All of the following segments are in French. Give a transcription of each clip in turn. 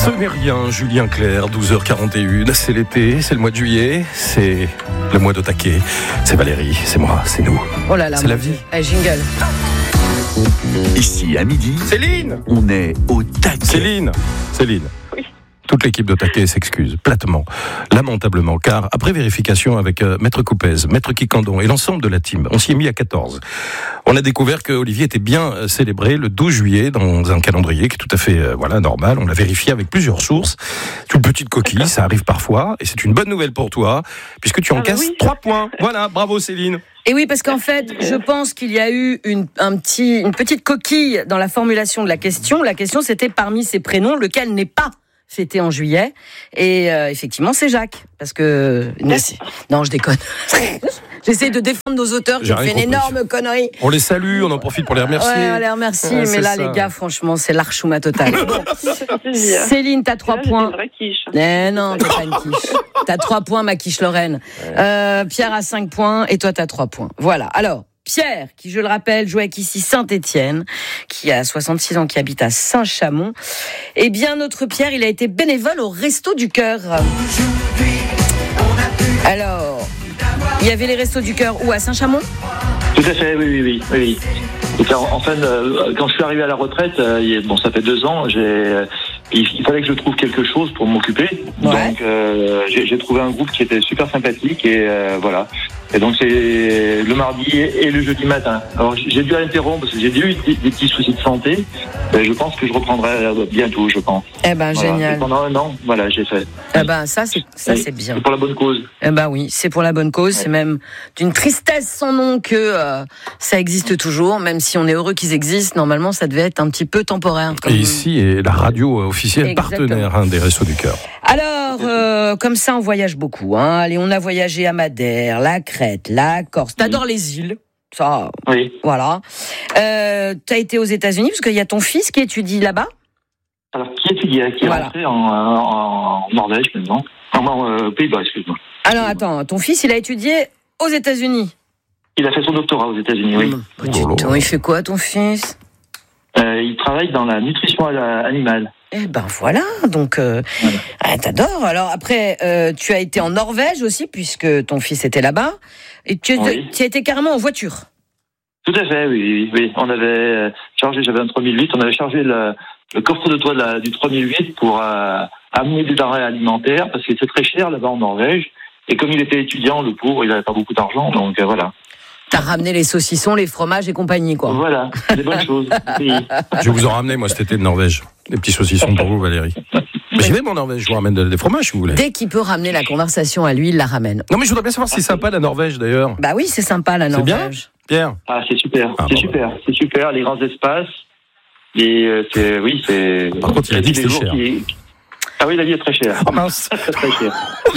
Ce n'est rien, Julien Clerc, 12h41, c'est l'été, c'est le mois de juillet, c'est le mois de taquet, c'est Valérie, c'est moi, c'est nous. Oh là là, c'est la vie. Jingle. Ici, à midi, Céline, on est au taquet. Céline. Oui. Toute l'équipe de Taquet s'excuse platement, lamentablement, car après vérification avec Maître Coupez, Maître Kikandon et l'ensemble de la team, on s'y est mis à 14. On a découvert que Olivier était bien célébré le 12 juillet dans un calendrier qui est tout à fait normal. On l'a vérifié avec plusieurs sources. C'est une petite coquille, ça arrive parfois, et c'est une bonne nouvelle pour toi, puisque tu encaisses 3 points. Voilà, bravo Céline. Et oui, parce qu'en fait, je pense qu'il y a eu une petite coquille dans la formulation de la question. La question, c'était parmi ces prénoms, lequel n'est pas fêté en juillet. Et effectivement, c'est Jacques. Parce que... Non, je déconne. J'essaie de défendre nos auteurs qui ont fait une énorme connerie. On les salue, on en profite pour les remercier. Ouais, on les remercie, mais là, les gars, franchement, c'est l'archouma totale. Bon. Céline, t'as 3 points. Non, t'as pas une quiche. T'as 3 points, ma quiche Lorraine. Pierre a 5 points et toi, t'as 3 points. Voilà. Alors, Pierre, qui, je le rappelle, joue avec ici Saint-Étienne, qui a 66 ans, qui habite à Saint-Chamond. Eh bien, notre Pierre, il a été bénévole au Resto du Cœur. Alors, il y avait les Restos du Cœur où, à Saint-Chamond ? Tout à fait, oui. Et enfin, quand je suis arrivé à la retraite, ça fait 2 ans, il fallait que je trouve quelque chose pour m'occuper. Ouais. Donc, j'ai trouvé un groupe qui était super sympathique et voilà. Et donc, c'est le mardi et le jeudi matin. Alors, j'ai dû interrompre parce que j'ai eu des petits soucis de santé. Je pense que je reprendrai bientôt, je pense. Eh ben, voilà. Génial. Et pendant 1 an, voilà, j'ai fait. Eh ben, ça, c'est bien. C'est pour la bonne cause. Eh ben oui, c'est pour la bonne cause. Ouais. C'est même d'une tristesse sans nom que ça existe toujours. Même si on est heureux qu'ils existent, normalement, ça devait être un petit peu temporaire. Et ici est la radio officielle partenaire des Restos du Cœur. Alors, comme ça, on voyage beaucoup. Allez, on a voyagé à Madère, la Crète, la Corse. T'adores les îles. Ça, oui. Voilà. T'as été aux États-Unis parce qu'il y a ton fils qui étudie là-bas. Alors, qui étudie, qui est rentré en Norvège maintenant. En Pays-Bas, excuse-moi. Alors, attends, ton fils, il a étudié aux États-Unis. Il a fait son doctorat aux États-Unis, oui. Il fait quoi, ton fils ? Il travaille dans la nutrition animale. Eh ben voilà, donc t'adores. Alors après, tu as été en Norvège aussi, puisque ton fils était là-bas. Et tu as été carrément en voiture. Tout à fait, oui. On avait chargé, j'avais un 3008, on avait chargé le coffre de toit du 3008 pour amener des denrées alimentaires, parce que c'est très cher là-bas en Norvège. Et comme il était étudiant, le pauvre, il n'avait pas beaucoup d'argent, donc voilà. T'as ramené les saucissons, les fromages et compagnie, quoi. Voilà, des bonnes choses. Oui. Je vais vous en ramener, moi, cet été de Norvège. Des petits saucissons pour vous, Valérie. Mais j'y vais, en Norvège, je vous ramène des fromages, si vous voulez. Dès qu'il peut ramener la conversation à lui, il la ramène. Non, mais je voudrais bien savoir si c'est sympa, la Norvège, d'ailleurs. Bah oui, c'est sympa, la Norvège. C'est bien, Pierre ? Ah, c'est super, c'est super, les grands espaces. Et c'est... Par contre, il a dit que c'était cher. Ah oui, la vie est très chère. Oh mince. Très cher.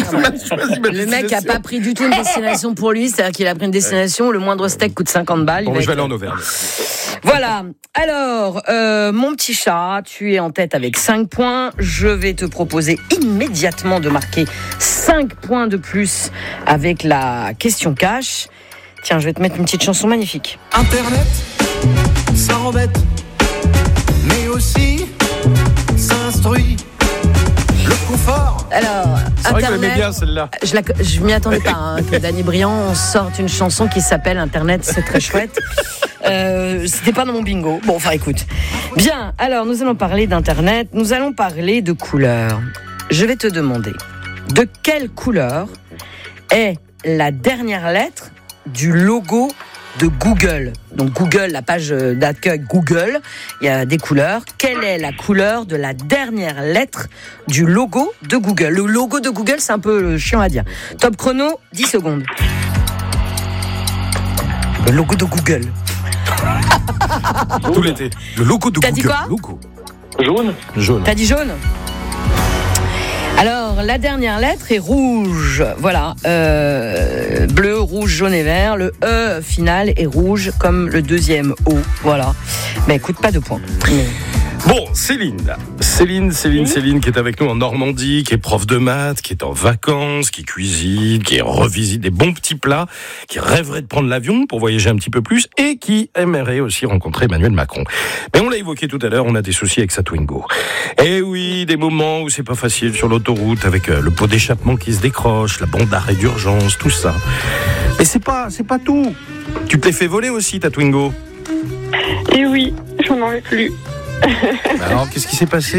Le mec n'a pas pris du tout une destination pour lui, c'est-à-dire qu'il a pris une destination, le moindre steak coûte 50 balles. Bon, je vais aller en Auvergne. Voilà. Alors, mon petit chat, tu es en tête avec 5 points. Je vais te proposer immédiatement de marquer 5 points de plus avec la question cash. Tiens, je vais te mettre une petite chanson magnifique. Internet, ça embête, mais aussi ça instruit. Le confort. Alors, c'est Internet, vrai que j'aimais bien celle-là. Je m'y attendais pas que Dany Briand sorte une chanson qui s'appelle Internet, c'est très chouette. C'était pas dans mon bingo. Bon, enfin écoute. Bien, alors nous allons parler d'Internet, nous allons parler de couleurs. Je vais te demander, de quelle couleur est la dernière lettre du logo de Google? Donc Google, la page d'accueil Google, il y a des couleurs. Quelle est la couleur de la dernière lettre du logo de Google? Le logo de Google, c'est un peu chiant à dire. Top chrono, 10 secondes. Le logo de Google. Tout l'été. Le logo de Google. T'as dit quoi? Logo. Jaune. T'as dit jaune? Alors, la dernière lettre est rouge. Voilà. Bleu, rouge, jaune et vert. Le E final est rouge comme le deuxième O. Voilà. Mais écoute, pas de points. Bon, Céline qui est avec nous en Normandie, qui est prof de maths, qui est en vacances, qui cuisine, qui revisite des bons petits plats, qui rêverait de prendre l'avion pour voyager un petit peu plus et qui aimerait aussi rencontrer Emmanuel Macron. Mais on l'a évoqué tout à l'heure, on a des soucis avec sa Twingo. Et oui, des moments où c'est pas facile sur l'autoroute avec le pot d'échappement qui se décroche, la bande d'arrêt d'urgence, tout ça. Mais c'est pas tout. Tu te l'es fait voler aussi ta Twingo. Et oui, j'en avais plus. Alors, qu'est-ce qui s'est passé ?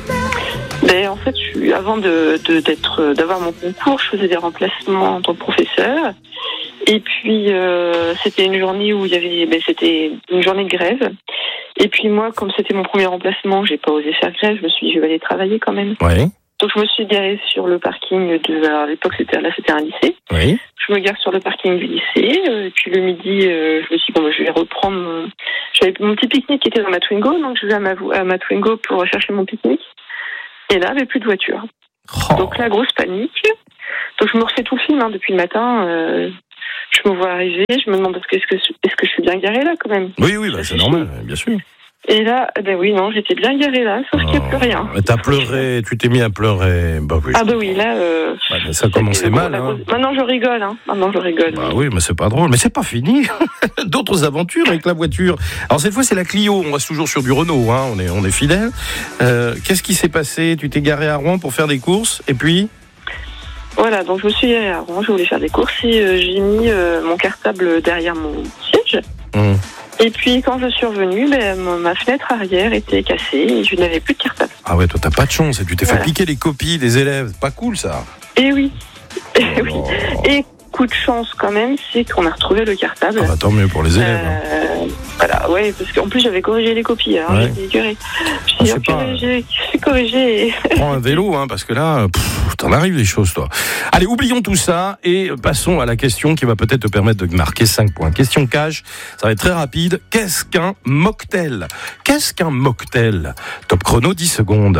Ben, en fait, avant d'avoir mon concours, je faisais des remplacements en tant que professeur. Et puis, c'était une journée où c'était une journée de grève. Et puis moi, comme c'était mon premier remplacement, j'ai pas osé faire grève. Je me suis dit, je vais aller travailler quand même. Oui. Donc, je me suis garée sur le parking à l'époque, c'était un lycée. Oui. Je me gare sur le parking du lycée. Et puis, le midi, je me suis dit, je vais reprendre j'avais mon petit pique-nique qui était dans ma Twingo. Donc, je vais à ma Twingo pour chercher mon pique-nique. Et là, il n'y avait plus de voiture. Oh. Donc, la grosse panique. Donc, je me refais tout le film, depuis le matin. Je me vois arriver. Je me demande, est-ce que je suis bien garée là, quand même? Oui, c'est normal, bien sûr. Et là, oui, non, j'étais bien garée là, sauf qu'il n'y a plus rien. T'as pleuré, tu t'es mis à pleurer. Bah oui. Ah oui, là... ça commençait mal. Hein. Maintenant, je rigole. Bah oui, mais c'est pas drôle. Mais c'est pas fini. D'autres aventures avec la voiture. Alors cette fois, c'est la Clio. On reste toujours sur du Renault. Hein. On est fidèles. Qu'est-ce qui s'est passé? Tu t'es garé à Rouen pour faire des courses et puis... Voilà, donc je me suis garée à Rouen. Je voulais faire des courses et j'ai mis mon cartable derrière mon siège. Et puis, quand je suis revenue, ma fenêtre arrière était cassée et je n'avais plus de cartable. Ah ouais, toi, t'as pas de chance. Tu t'es fait piquer les copies des élèves. Pas cool, ça. Et oui. Oui. Et coup de chance, quand même, c'est qu'on a retrouvé le cartable. Ah bah, tant mieux pour les élèves. Voilà, ouais, parce qu'en plus, j'avais corrigé les copies. Alors ouais. J'ai écœuré. J'ai corrigé. Prends un vélo, parce que là, t'en arrives des choses, toi. Allez, oublions tout ça et passons à la question qui va peut-être te permettre de marquer 5 points. Question cash, ça va être très rapide. Qu'est-ce qu'un mocktail? Top chrono, 10 secondes.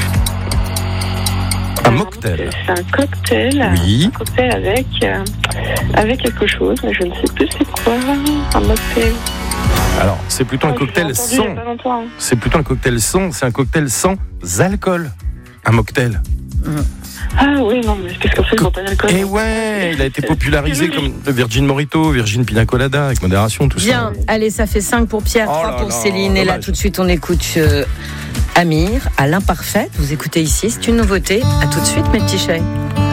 Un mocktail. C'est un cocktail. Oui. Un cocktail avec quelque chose, mais je ne sais plus c'est quoi. Un mocktail. Alors, c'est plutôt un cocktail sans. C'est plutôt un cocktail sans. C'est un cocktail sans alcool. Un mocktail. Ah oui, non, mais parce qu'en fait, ils n'ont pas d'alcool. Et ouais, il a été popularisé comme le Virgin Mojito, Virgin Pina Colada, avec modération, tout ça. Bien, allez, ça fait 5 pour Pierre, 3 pour Céline. Dommage. Et là, tout de suite, on écoute Amir, à l'imparfait. Vous écoutez ici, c'est une nouveauté. À tout de suite, mes petits chais.